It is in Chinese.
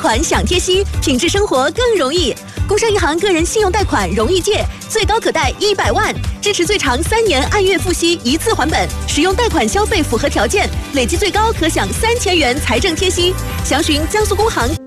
款享贴息，品质生活更容易。工商银行个人信用贷款容易借，最高可贷100万，支持最长3年按月付息，一次还本。使用贷款消费符合条件，累计最高可享3000元财政贴息。详询江苏工行。